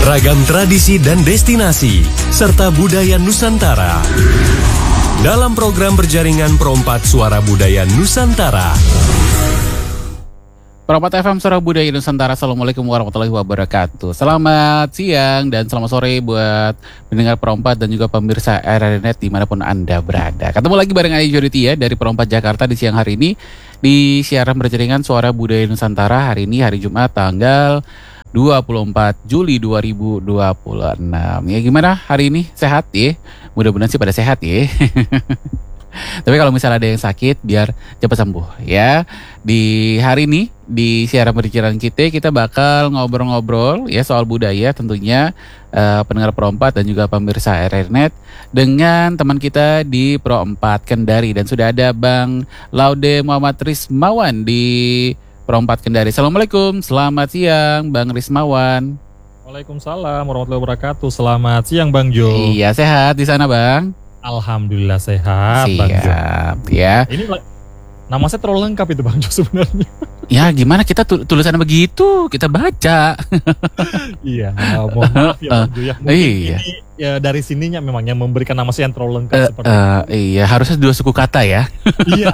Ragam tradisi dan destinasi, serta budaya Nusantara. Dalam program berjaringan Perompat Suara Budaya Nusantara. Perompat FM Suara Budaya Nusantara. Assalamualaikum warahmatullahi wabarakatuh. Selamat siang dan selamat sore buat pendengar Perompat dan juga pemirsa RRNet dimanapun Anda berada. Ketemu lagi bareng Adi Joditia dari Perompat Jakarta di siang hari ini di siaran berjaringan Suara Budaya Nusantara. Hari ini hari Jumat tanggal 24 Juli 2026. Ya gimana hari ini? Sehat ya? Mudah-mudahan sih pada sehat ya. Tapi kalau misalnya ada yang sakit biar cepat sembuh ya. Di hari ini di siaran berjalan kita bakal ngobrol-ngobrol ya soal budaya tentunya pendengar Perompat dan juga pemirsa RRNet dengan teman kita di Pro 4 Kendari, dan sudah ada Bang Laude Muhammad Rismawan di Pro 4 Kendari. Assalamualaikum, selamat siang Bang Rismawan. Waalaikumsalam warahmatullahi wabarakatuh. Selamat siang Bang Jo. Iya, sehat di sana Bang? Alhamdulillah sehat. Siap, Bang Jo. Ya. Ini nama saya terlalu lengkap itu Bang Jo sebenarnya. Ya gimana kita tulisannya begitu, kita baca. Iya, mohon maaf ya Bang Jo ya. Mungkin iya. ini ya dari sininya memang yang memberikan nama saya yang terlalu lengkap seperti itu. Iya, harusnya 2 suku kata ya. Iya.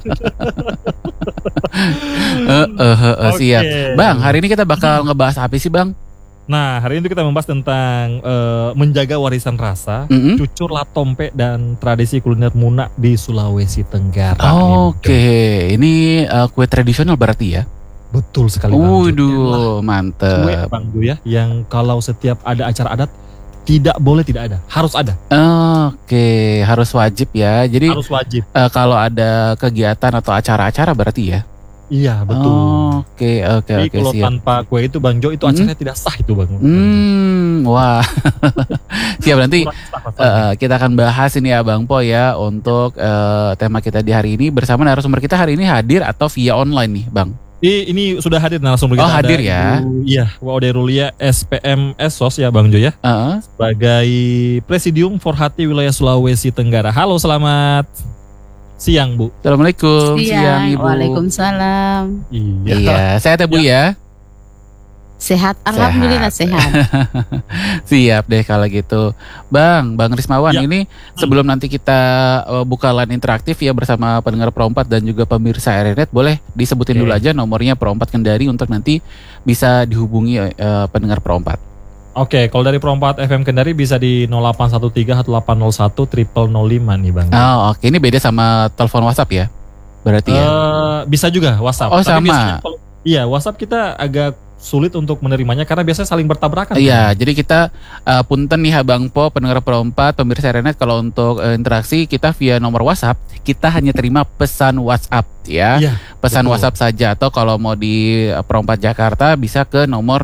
Siap. Bang, hari ini kita bakal ngebahas apa sih Bang? Nah, hari ini kita membahas tentang menjaga warisan rasa, cucur latompe dan tradisi kuliner Muna di Sulawesi Tenggara. Oke, ini kue tradisional berarti ya? Betul sekali Bang Jo. Waduh, mantep. Kue Bang Jo ya, yang kalau setiap ada acara adat tidak boleh tidak ada, harus ada. Oke, harus wajib ya. Jadi harus wajib. Kalau ada kegiatan atau acara-acara berarti ya? Iya betul. Oke, kalau siap. tanpa kue itu Bang Jo itu acaranya tidak sah itu Bang. Wah. Siap, nanti kita akan bahas ini ya Bang Po ya untuk tema kita di hari ini bersama narasumber kita hari ini hadir atau via online nih Bang? Ini sudah hadir narasumber kita. Oh, hadir ya. Iya, Waude Rulia SPM Esos ya Bang Jo ya. Sebagai Presidium Forhati Wilayah Sulawesi Tenggara. Halo, selamat siang Bu. Assalamualaikum. Siang Ibu. Waalaikumsalam. Iya, sehat ya Bu ya? Sehat, alhamdulillah sehat. Siap deh kalau gitu. Bang Rismawan, ini sebelum nanti kita buka line interaktif ya bersama pendengar Perompat dan juga pemirsa RRNet, boleh disebutin dulu aja nomornya Perompat Kendari untuk nanti bisa dihubungi pendengar Perompat. Oke, kalau dari Perompat FM Kendari bisa di 0813-801-0005 nih Bang. Oke, ini beda sama telepon WhatsApp ya? Berarti ya? Bisa juga WhatsApp. Oh, tapi sama. Iya, WhatsApp kita agak sulit untuk menerimanya karena biasanya saling bertabrakan. Iya, jadi kita punten nih Bang Po, pendengar Perompat, pemirsa RRNet, kalau untuk interaksi kita via nomor WhatsApp, kita hanya terima pesan WhatsApp ya. Iya, pesan betul. WhatsApp saja, atau kalau mau di Perompat Jakarta bisa ke nomor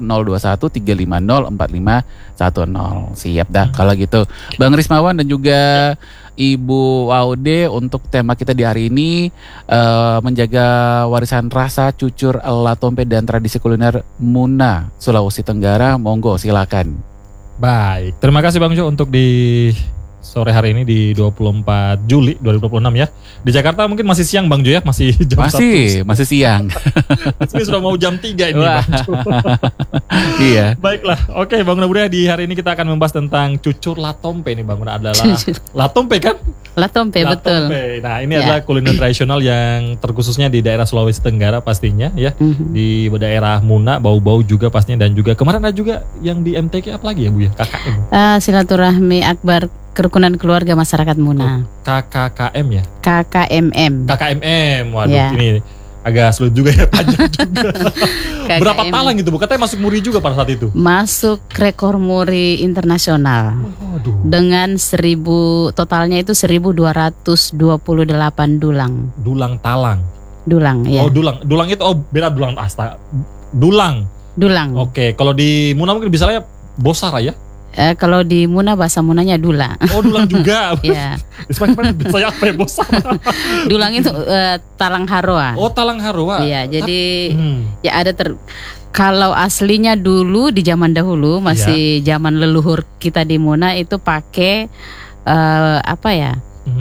0213504510. Siap dah kalau gitu. Bang Rismawan dan juga Ibu Waude, untuk tema kita di hari ini menjaga warisan rasa, cucur latompe dan tradisi kuliner Muna Sulawesi Tenggara. Monggo silakan. Baik, terima kasih Bang Jo untuk di sore hari ini di 24 Juli 2026 ya. Di Jakarta mungkin masih siang Bang Jo ya, masih jam 1. Masih siang. Ini sudah mau jam 3 ini Bang Jo. Iya. Baiklah, oke Bang Muda, di hari ini kita akan membahas tentang cucur latompe nih Bang Muda, adalah latompe kan? Latompe, betul. Nah ini adalah kuliner tradisional yang terkhususnya di daerah Sulawesi Tenggara pastinya ya. Di daerah Muna, bau-bau juga pastinya, dan juga kemarin ada juga yang di MTQ apa lagi ya Bu ya? KKM. Silaturahmi Akbar Kerukunan Keluarga Masyarakat Muna. KKKM ya? KKMM. KKMM, waduh Ya. ini agak sulit juga ya, panjang juga. KKM. Berapa talang itu Bu? Katanya masuk muri juga pada saat itu. Masuk rekor muri internasional. Waduh. Dengan totalnya itu 1228 dulang. Dulang talang. Dulang ya. Oh dulang. Dulang itu beda dulang astaga. Dulang. Oke, kalau di Muna mungkin misalnya bosara ya? Kalau di Muna bahasa Munanya dula. Oh dulang juga. Iya. Saya apa ya bosara? Dulang itu talang haroa. Oh talang haroa. Iya, jadi ya ada kalau aslinya dulu di zaman dahulu masih zaman leluhur kita di Muna itu pakai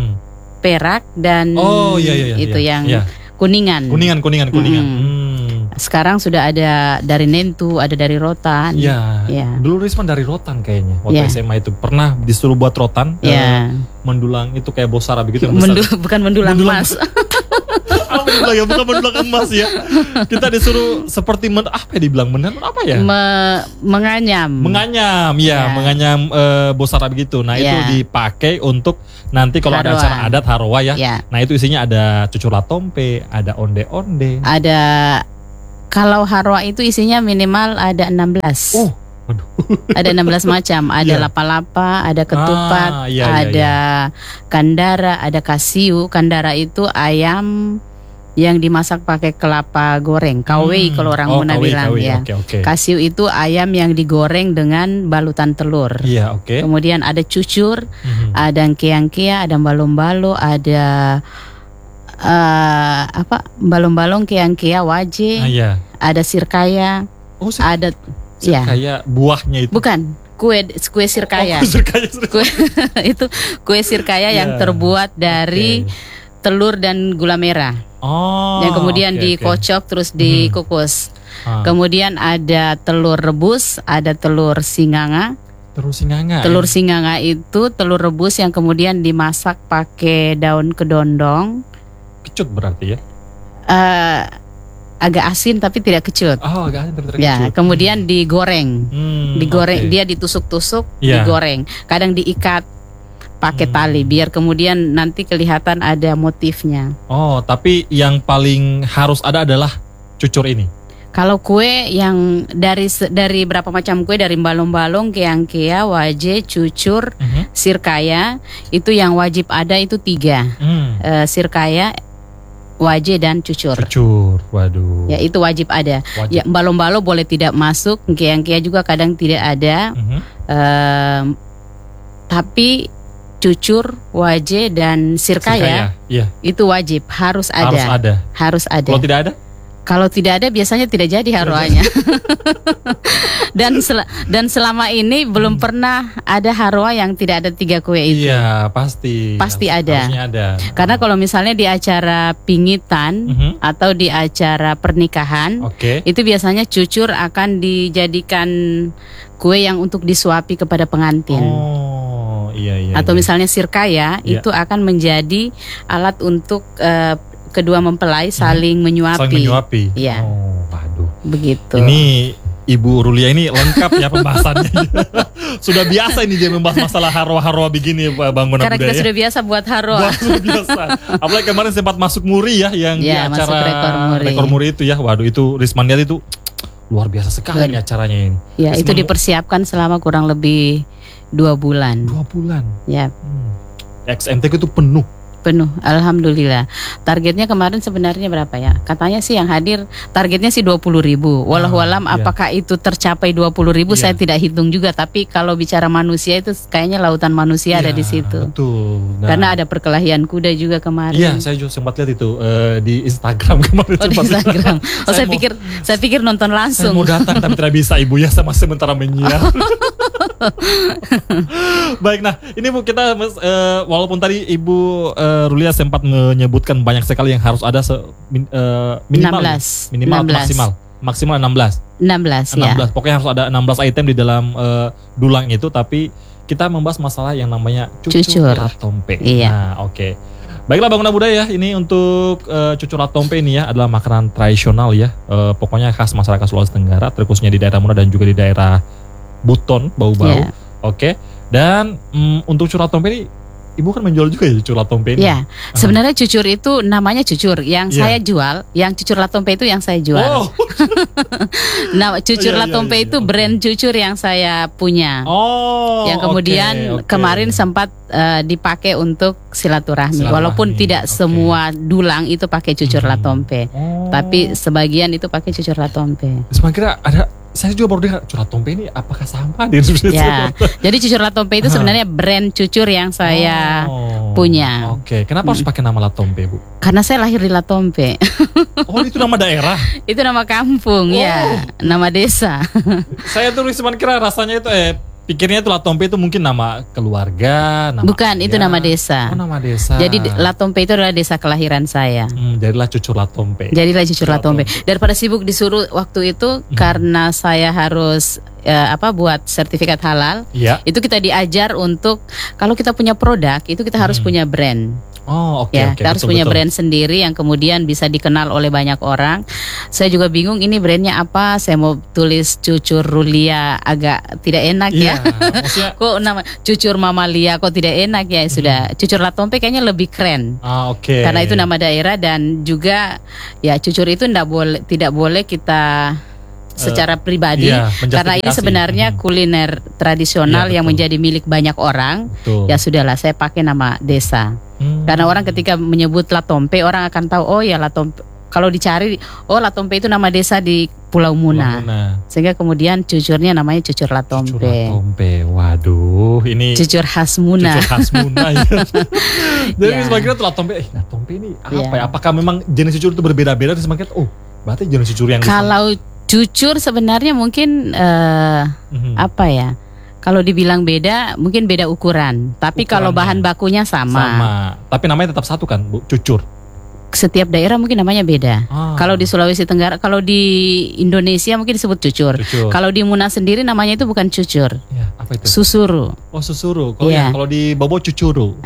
perak dan itu yang kuningan. Kuningan. sekarang sudah ada dari Nentu, ada dari Rotan. Iya. Ya. Dulu Risman dari Rotan kayaknya. Waktu Ya. SMA itu pernah disuruh buat Rotan. Ya. Mendulang itu kayak bosara begitu. Bukan mendulang emas. Apa dibilang ya? Bukan mendulang emas ya. Kita disuruh seperti apa ya dibilang apa ya? Menganyam. Menganyam, Ya. menganyam bosara begitu. Nah Ya. itu dipakai untuk nanti kalau ada Harwa. acara adat Harwa ya. Ya. Nah itu isinya ada cucur latompe, ada onde-onde. Ada, kalau Harwa itu isinya minimal ada 16. Oh, waduh. Ada 16 macam, ada Iya. lapa-lapa, ada ketupat, Iya, ada kandara, ada kasiu. Kandara itu ayam yang dimasak pakai kelapa goreng, kawei kalau orang Muna bilang ya. Oke. Kasiu itu ayam yang digoreng dengan balutan telur. Iya, oke. Kemudian ada cucur, Mhm. ada keang-kea, ada balong-balo, ada balong-balong, keang-kea, waje, Iya. ada sirkaya, Oh, ada ya. kayak buahnya itu. Bukan, kue sirkaya. Oh, sirkaya. Kue itu kue sirkaya yang Iya. terbuat dari telur dan gula merah. Oh. yang kemudian oke. dikocok terus dikukus. Ah, Kemudian ada telur rebus, ada telur singanga. terus singanga. Telur singanga itu telur rebus yang kemudian dimasak pakai daun kedondong. Kecut berarti ya. Agak asin tapi tidak kecut. Oh, agak terkecut. Ya, kemudian digoreng. Digoreng, oke. dia ditusuk-tusuk, Iya. digoreng. Kadang diikat pakai tali biar kemudian nanti kelihatan ada motifnya. Oh, tapi yang paling harus ada adalah cucur ini. Kalau kue yang dari berapa macam kue, dari balong-balong, keang-kea, waje, cucur, sirkaya, itu yang wajib ada itu 3. Sirkaya, waje dan cucur. Cucur, waduh. Ya, itu wajib ada. Wajib. Ya, balong-balong boleh tidak masuk, keang-kea juga kadang tidak ada. Tapi cucur, waje dan sirkaya Iya, itu wajib, harus ada. harus ada. Harus ada. Kalau tidak ada? Kalau tidak ada biasanya tidak jadi harwanya. dan selama ini belum pernah ada harwa yang tidak ada 3 kue itu. Iya, pasti. Pasti ada. Harusnya ada. Karena kalau misalnya di acara pingitan atau di acara pernikahan, Oke. itu biasanya cucur akan dijadikan kue yang untuk disuapi kepada pengantin. Oh, iya. Atau iya. misalnya sirkaya Iya. itu akan menjadi alat untuk kedua mempelai saling menyuapi. Saling menyuapi. Iya. Oh, waduh. Begitu. Ini Ibu Rulia ini lengkap ya pembahasannya. Sudah biasa ini dia membahas masalah harwa-harwa begini Bang Muna Karena kita Budaya. sudah biasa buat harwa. Wah, sudah biasa. Apalagi kemarin sempat masuk muri ya yang di Ya, masuk acara rekor muri. itu ya. Waduh, itu Risman lihat itu luar biasa sekali nih acaranya ini. Ya, itu Risman dipersiapkan selama kurang lebih 2 bulan. 2 bulan. Ya, XMTK itu penuh. penuh. Alhamdulillah. Targetnya kemarin sebenarnya berapa ya? Katanya sih yang hadir targetnya sih 20.000. Wallahualam iya. apakah itu tercapai 20.000 Iya. saya tidak hitung juga. Tapi kalau bicara manusia itu kayaknya lautan manusia ada Iya, di situ. Betul. Nah, Karena ada perkelahian kuda juga kemarin. iya, saya juga sempat lihat itu di Instagram kemarin. Oh, di sempat lihat. Instagram. Oh, saya pikir nonton Saya langsung. mau datang tapi tidak bisa Ibu ya, sama sementara menyiar. Baik, nah ini Bu kita walaupun tadi Ibu Rulia sempat menyebutkan banyak sekali yang harus ada minimal 16. minimal atau 16. maksimal 16. 16 ya. 16. Pokoknya harus ada 16 item di dalam dulang itu, tapi kita membahas masalah yang namanya cucur latompe. Iya. Nah, oke. Baiklah Bang Muna Budaya, ini untuk cucur latompe ini ya adalah makanan tradisional ya. Pokoknya khas masyarakat Sulawesi Tenggara, terkhususnya di daerah Muna dan juga di daerah Buton, Bau-Bau. Iya. Oke. Dan untuk cucur latompe ini Ibu kan menjual juga ya cucur latompe ini. Ya, sebenarnya cucur itu namanya cucur. Yang Iya. saya jual, yang cucur latompe itu yang saya jual. Oh. Nah, cucur Iya, latompe iya, itu oke. brand cucur yang saya punya. Oh. Yang kemudian oke. kemarin sempat dipakai untuk silaturahmi. Silaturahmi, Walaupun tidak oke. semua dulang itu pakai cucur latompe, Oh. tapi sebagian itu pakai cucur latompe. Terus kira ada, saya juga baru dengar cucur latompe ini apakah sama di Indonesia? Ya, jadi cucur latompe itu sebenarnya brand cucur yang saya punya. Oke, kenapa harus pakai nama latompe Bu? Karena saya lahir di Latompe. Oh itu nama daerah. Itu nama kampung ya, nama desa. Saya tuh cuma kira rasanya itu pikirnya itu Latompe itu mungkin nama keluarga, nama Bukan, itu nama desa. Oh, nama desa. Jadi Latompe itu adalah desa kelahiran saya. Jadilah Cucur Latompe. Jadilah Cucur Latompe. Daripada sibuk disuruh waktu itu karena saya harus buat sertifikat halal. Iya. Itu kita diajar untuk kalau kita punya produk itu kita harus punya brand. Oh, oke. Kita harus punya brand sendiri yang kemudian bisa dikenal oleh banyak orang. Saya juga bingung ini brandnya apa. Saya mau tulis Cucur Rulia agak tidak enak ya. Maksudnya, Kok nama Cucur Mamalia kok tidak enak ya. Sudah Cucur Latompe kayaknya lebih keren. oke. Karena itu nama daerah dan juga ya Cucur itu tidak boleh kita secara pribadi karena ini sebenarnya kuliner tradisional yang menjadi milik banyak orang. Betul. Ya sudahlah saya pakai nama desa. Karena orang ketika menyebut Latompe orang akan tahu oh ya Latompe. Kalau dicari oh Latompe itu nama desa di Pulau Muna. Sehingga kemudian cucurnya namanya Cucur Latompe. Cucur Latompe. Waduh, ini cucur khas Muna. Cucur khas Muna ya. Jadi sebagian tuh Latompe, Latompe ini apa ya? Apakah memang jenis cucur itu berbeda-beda di semakin berarti jenis cucur yang kalau cucur sebenarnya mungkin apa ya? Kalau dibilang beda, mungkin beda ukuran. Tapi kalau bahan bakunya sama. Tapi namanya tetap satu kan, Bu? Cucur. Setiap daerah mungkin namanya beda. Kalau di Sulawesi Tenggara, kalau di Indonesia mungkin disebut cucur. Kalau di Muna sendiri namanya itu bukan cucur. Ya, apa itu? Susuru. Oh, susuru. Kalau di Bobo cucuru.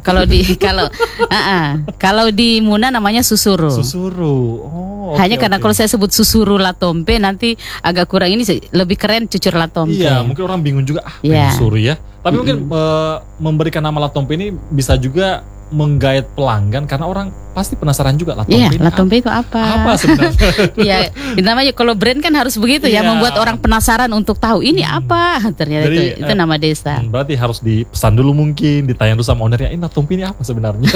Kalau di Muna namanya susuru. Susuru. Hanya karena kalau saya sebut susuru Latompe nanti agak kurang ini lebih keren Cucur Latompe. Iya, mungkin orang bingung juga susuru ya. Tapi mungkin memberikan nama Latompe ini bisa juga menggait pelanggan karena orang pasti penasaran juga Latompe. Iya, Latompe itu apa? Apa sebenarnya? Iya, namanya kalau brand kan harus begitu ya, membuat orang penasaran untuk tahu ini apa. Ternyata itu nama desa. Berarti harus dipesan dulu mungkin, ditanya dulu sama ownernya, ini Latompe ini apa sebenarnya?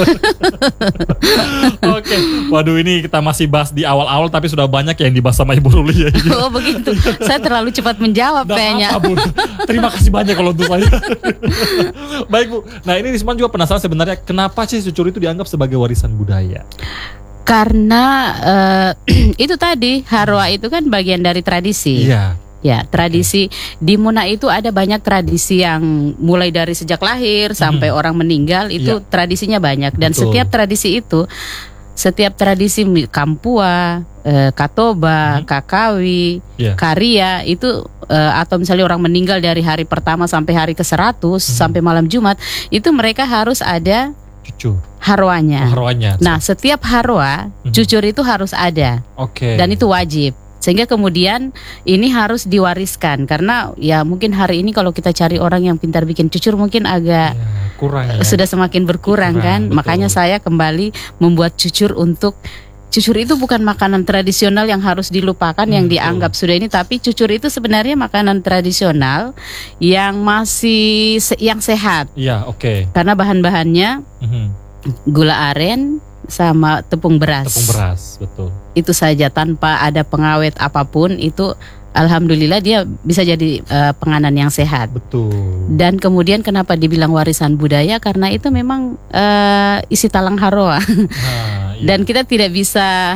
Oke, waduh ini kita masih bahas di awal-awal tapi sudah banyak yang dibahas sama Ibu Ruli ya. Oh begitu, saya terlalu cepat menjawab kayaknya. Terima kasih banyak kalau untuk saya. Baik Bu, nah ini Risman juga penasaran sebenarnya kenapa sih cucur itu dianggap sebagai warisan budaya? Karena itu tadi Harwa itu kan bagian dari tradisi. Iya. Ya, tradisi di Muna itu ada banyak tradisi yang mulai dari sejak lahir sampai orang meninggal itu tradisinya banyak dan setiap tradisi Kampua, Katoba, Kakawi, Karia itu atau misalnya orang meninggal dari hari pertama sampai hari ke-100 sampai malam Jumat itu mereka harus ada cucur harwanya. Nah, setiap harwa cucur itu harus ada. Dan itu wajib. Sehingga kemudian ini harus diwariskan karena ya mungkin hari ini kalau kita cari orang yang pintar bikin cucur mungkin agak kurang sudah semakin berkurang kan. Betul. Makanya saya kembali membuat cucur itu bukan makanan tradisional yang harus dilupakan yang dianggap sudah ini, tapi cucur itu sebenarnya makanan tradisional yang masih yang sehat. Iya, Karena bahan-bahannya gula aren sama tepung beras. Betul. Itu saja tanpa ada pengawet apapun itu alhamdulillah dia bisa jadi penganan yang sehat. Betul. Dan kemudian kenapa dibilang warisan budaya karena itu memang isi talang harwa. Dan kita tidak bisa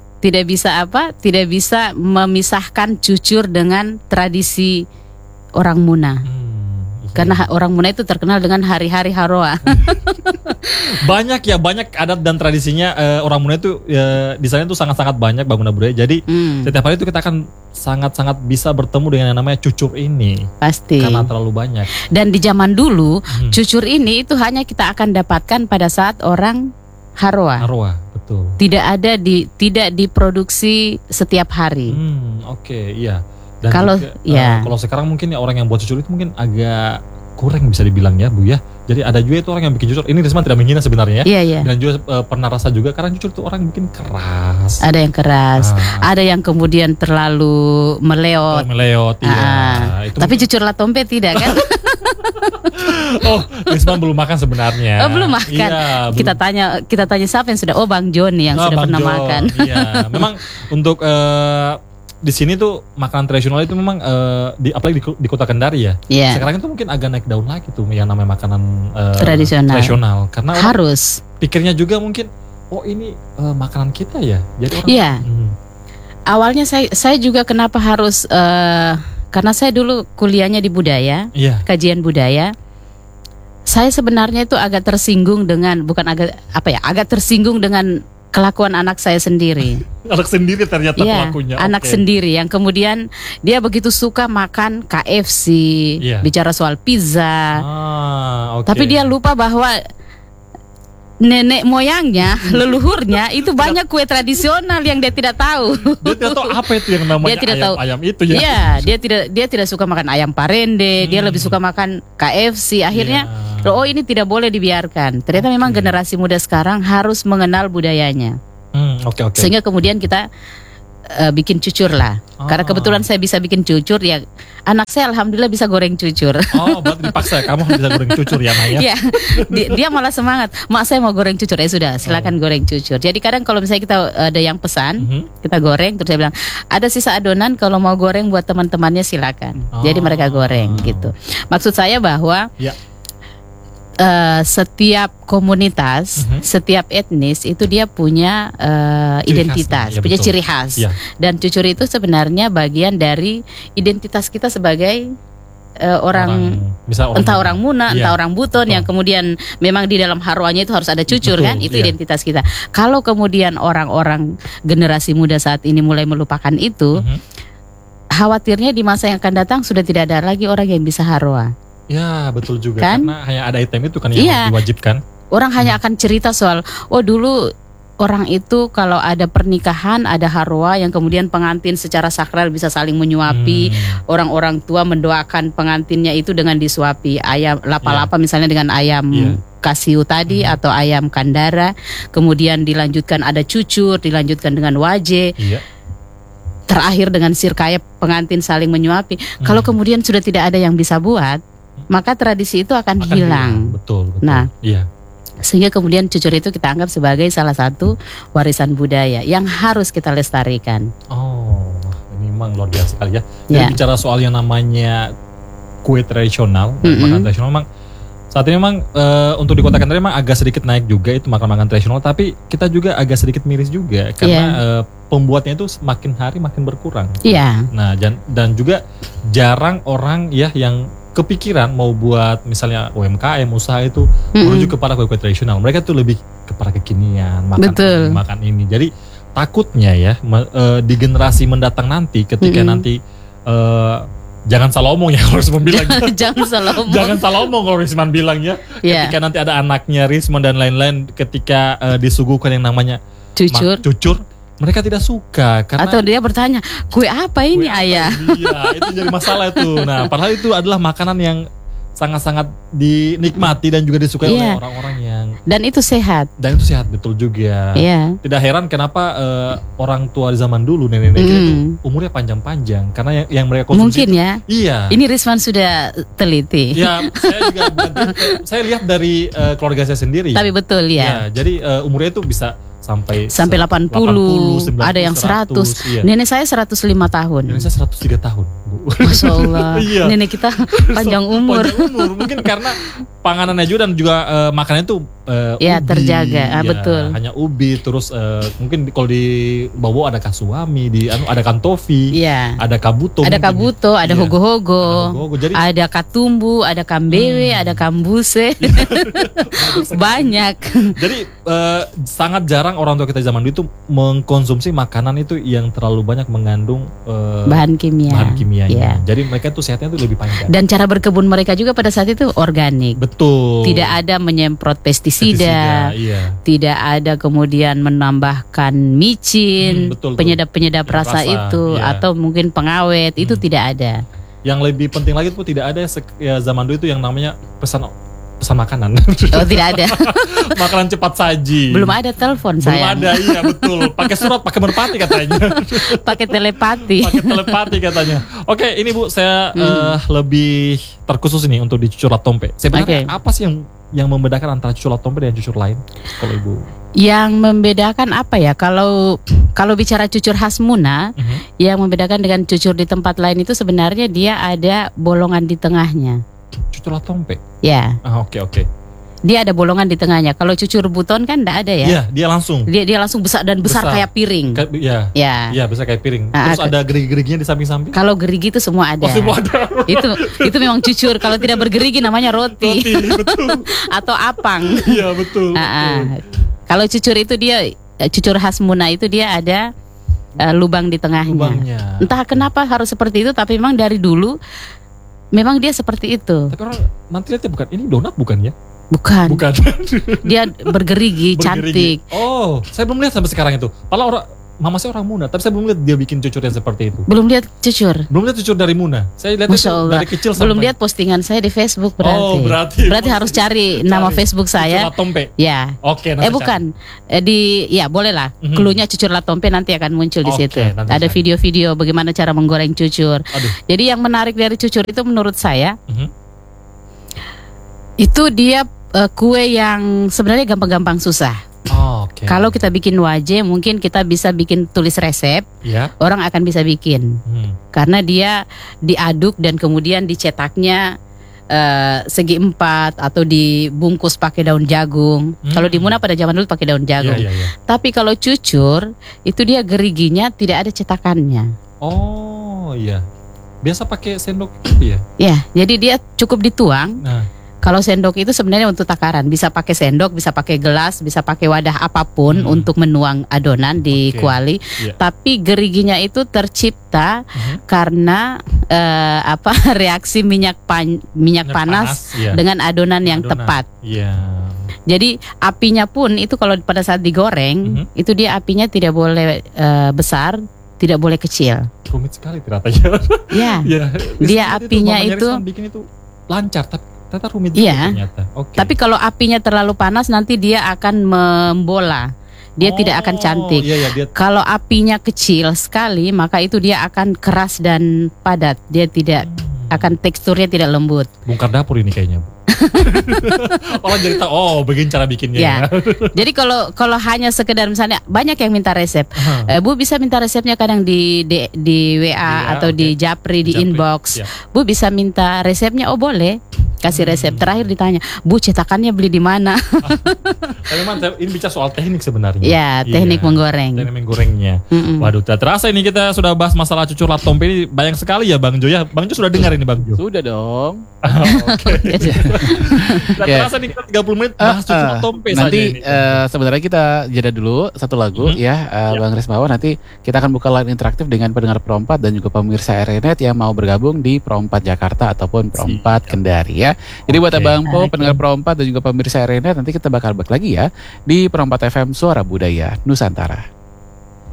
memisahkan cucur dengan tradisi orang Muna. Karena orang Muna itu terkenal dengan hari-hari harwa. Banyak adat dan tradisinya orang Muna itu di sana itu sangat-sangat banyak bangunan budaya. Jadi setiap hari itu kita akan sangat-sangat bisa bertemu dengan yang namanya cucur ini. Pasti. Karena terlalu banyak. Dan di zaman dulu cucur ini itu hanya kita akan dapatkan pada saat orang harwa. Betul. Tidak diproduksi setiap hari. Iya. Dan kalau sekarang mungkin ya orang yang buat cucur itu mungkin agak kurang bisa dibilang ya Bu ya. Jadi ada juga itu orang yang bikin cucur. Ini Risman tidak menghina sebenarnya ya. Iya. Dan juga pernah rasa juga karena cucur itu orang bikin keras. Ada yang keras, ada yang kemudian terlalu meleot. Iya. Tapi cucur Latompe tidak kan? Oh, Risman belum makan sebenarnya. Oh, belum makan. Iya, kita tanya siapa yang sudah? Oh, Bang Joni yang sudah pernah makan. Iya. Memang untuk di sini tuh makanan tradisional itu memang apalagi di Kota Kendari ya. Yeah. Sekarang itu mungkin agak naik daun lagi tuh yang namanya makanan tradisional. Karena harus pikirnya juga mungkin ini makanan kita ya. Jadi orang. Awalnya saya juga kenapa harus karena saya dulu kuliahnya di budaya, kajian budaya. Saya sebenarnya itu agak tersinggung dengan agak tersinggung dengan kelakuan anak saya sendiri. Anak sendiri ternyata pelakunya. Anak sendiri yang kemudian dia begitu suka makan KFC, bicara soal pizza. Tapi dia lupa bahwa nenek moyangnya, leluhurnya itu banyak kue tradisional yang dia tidak tahu. Dia tidak tahu apa itu yang namanya ayam itu ya. Iya, dia tidak suka makan ayam parende, dia lebih suka makan KFC. Akhirnya, ini tidak boleh dibiarkan. Ternyata memang generasi muda sekarang harus mengenal budayanya. Sehingga kemudian kita bikin cucur lah. Karena kebetulan saya bisa bikin cucur ya. Anak saya alhamdulillah bisa goreng cucur. Berarti dipaksa kamu bisa goreng cucur ya Maya. Iya. Dia malah semangat. Mak saya mau goreng cucur. Sudah, silakan goreng cucur. Jadi kadang kalau misalnya kita ada yang pesan, kita goreng terus saya bilang, ada sisa adonan kalau mau goreng buat teman-temannya silakan. Jadi mereka goreng gitu. Maksud saya bahwa setiap komunitas, setiap etnis itu dia punya identitas, punya ciri khas. Dan cucur itu sebenarnya bagian dari identitas kita sebagai entah orang Muna, entah orang Buton yang kemudian memang di dalam harwanya itu harus ada cucur kan, itu identitas kita. Kalau kemudian orang-orang generasi muda saat ini mulai melupakan itu, khawatirnya di masa yang akan datang sudah tidak ada lagi orang yang bisa harwa. Ya betul juga kan? Karena hanya ada item itu kan yang diwajibkan. Orang hanya akan cerita soal dulu orang itu kalau ada pernikahan ada harwa yang kemudian pengantin secara sakral bisa saling menyuapi. Orang-orang tua mendoakan pengantinnya itu dengan disuapi ayam lapa-lapa misalnya dengan ayam kasiu tadi atau ayam kandara. Kemudian dilanjutkan ada cucur, dilanjutkan dengan waje. Terakhir dengan sirkaya pengantin saling menyuapi. Kalau kemudian sudah tidak ada yang bisa buat, maka tradisi itu akan hilang. Betul. Nah, sehingga kemudian cucur itu kita anggap sebagai salah satu warisan budaya yang harus kita lestarikan. Ini memang luar biasa sekali ya. Jadi bicara soal yang namanya kue tradisional, makanan tradisional memang saat ini memang untuk di Kota Kendari memang agak sedikit naik juga itu makanan tradisional, tapi kita juga agak sedikit miris juga karena pembuatnya itu makin hari makin berkurang. Nah, dan juga jarang orang yang kepikiran mau buat misalnya UMKM usaha itu menuju kepada kue-kue tradisional. Mereka tuh lebih kepada kekinian, makan ini. Jadi takutnya di generasi mendatang nanti ketika nanti jangan salah omong ya kalau Risman bilang. Jangan salah omong kalau Risman bilang ya. Ketika nanti ada anaknya Risman dan lain-lain ketika disuguhkan yang namanya cucur, mereka tidak suka karena atau dia bertanya, kue apa ini ayah? Iya, itu jadi masalah itu. Nah, padahal itu adalah makanan yang sangat-sangat dinikmati dan juga disukai oleh orang-orang yang dan itu sehat. Dan itu sehat betul juga. Tidak heran kenapa orang tua di zaman dulu nenek-nenek itu umurnya panjang-panjang karena yang mereka konsumsi. Mungkin ya. Iya. Ini Risman sudah teliti. Ya, saya juga saya lihat dari keluarga saya sendiri. Tapi betul ya. Jadi umurnya itu bisa sampai 80, 90, ada yang 100. Nenek saya 105 tahun. Nenek saya 103 tahun, Bu. Masya Allah. Nenek kita panjang umur. Mungkin karena panganannya juga dan juga makanannya itu ubi, terjaga. Betul. Hanya ubi terus mungkin kalau di Bowo ada kasuami, ada kantofi, ada kabuto. Ada kabuto, ada hogo-hogo. Ada katumbu, ada kambewe, ada kambuse. Banyak. Jadi sangat jarang orang tua kita zaman dulu itu mengkonsumsi makanan itu yang terlalu banyak mengandung bahan kimia. Jadi mereka tuh sehatnya tuh lebih panjang. Dan cara berkebun mereka juga pada saat itu organik. Betul. Tidak ada menyemprot pestisida. Tidak ada kemudian menambahkan micin, penyedap-penyedap rasa itu atau mungkin pengawet, itu tidak ada. Yang lebih penting lagi tuh tidak ada zaman dulu itu yang namanya pesan makanan. Tidak ada. Makanan cepat saji. Belum ada telepon saya. Belum ada, iya betul. Pakai surat, pakai merpati katanya. Pakai telepati. Pakai telepati katanya. Oke, ini Bu, saya lebih terkhusus ini untuk di cucur latompe. Sebenarnya apa sih yang membedakan antara cucur latompe dan cucur lain? Kalau Ibu. Yang membedakan apa ya? Kalau bicara cucur khas Muna, yang membedakan dengan cucur di tempat lain itu sebenarnya dia ada bolongan di tengahnya. Cucur latompe? Ya. Oke. dia ada bolongan di tengahnya. Kalau cucur buton kan enggak ada ya. Iya, dia langsung. Dia langsung besar kayak piring. Iya, besar kayak piring. Terus ada gerigi-geriginya di samping-samping. Kalau gerigi itu semua ada. Oh, semua ada. itu memang cucur. Kalau tidak bergerigi namanya roti. Betul. Atau apang. Iya, betul. Kalau cucur itu cucur khas Muna itu dia ada lubang di tengahnya. Lubangnya. Entah kenapa harus seperti itu, tapi memang dari dulu memang dia seperti itu. Tapi orang nanti lihatnya bukan, ini donat bukan ya? Bukan. Dia Bergerigi. bergerigi, cantik. Oh, saya belum lihat sampai sekarang itu. Padahal mama saya orang Muna, tapi saya belum lihat dia bikin cucur yang seperti itu. Belum lihat cucur? Belum lihat cucur dari Muna. Saya lihat itu dari kecil sampai. Belum lihat postingan saya di Facebook berarti. Oh, berarti harus cari nama Facebook saya. Cucur Latompe. Ya. Oke, bukan. Boleh lah. Klunya cucur Latompe nanti akan muncul di situ. Ada video-video bagaimana cara menggoreng cucur. Jadi yang menarik dari cucur itu menurut saya itu dia kue yang sebenarnya gampang-gampang susah. Kalau kita bikin waje mungkin kita bisa bikin tulis resep, orang akan bisa bikin karena dia diaduk dan kemudian dicetaknya segi 4 atau dibungkus pakai daun jagung. Kalau di Muna pada zaman dulu pakai daun jagung. Tapi kalau cucur itu dia geriginya tidak ada cetakannya. Oh iya, biasa pakai sendok gitu ya? Ya, jadi dia cukup dituang. Kalau sendok itu sebenarnya untuk takaran, bisa pakai sendok, bisa pakai gelas, bisa pakai wadah apapun untuk menuang adonan di kuali. Tapi geriginya itu tercipta karena reaksi minyak panas dengan adonan yang tepat. Jadi apinya pun itu kalau pada saat digoreng itu dia apinya tidak boleh besar, tidak boleh kecil. Rumit sekali ternyata ya. Dia apinya itu bikin itu lancar tapi ternyata rumit ternyata. Tapi kalau apinya terlalu panas nanti dia akan membola. Dia tidak akan cantik. Kalau apinya kecil sekali maka itu dia akan keras dan padat. Dia tidak akan teksturnya tidak lembut. Bongkar dapur ini kayaknya, Bu. Orang jadi tahu begini cara bikinnya ya. Jadi kalau hanya sekedar misalnya banyak yang minta resep, Bu bisa minta resepnya kadang di WA atau di Japri di inbox. Bu bisa minta resepnya, oh boleh. Kasih resep. Terakhir ditanya, Bu cetakannya beli di mana? Tapi memang ini bicara soal teknik sebenarnya. Ya, teknik menggoreng. Teknik menggorengnya. Waduh, tak terasa ini kita sudah bahas masalah cucur Latompe ini banyak sekali ya Bang Jo ya. Bang Jo sudah dengar ini Bang Jo? Sudah dong. Tak terasa nih kita 30 menit bahas cucur Latompe saja. Nanti sebenarnya kita jeda dulu satu lagu Bang Rismawan. Nanti kita akan buka line interaktif dengan pendengar Pro 4 dan juga pemirsa RNet yang mau bergabung di Pro 4 Jakarta ataupun Pro 4 Kendari ya. Jadi buat Abang Po, pendengar Pro 4 dan juga pemirsa RNet, nanti kita bakal balik lagi ya di Pro 4 FM Suara Budaya Nusantara.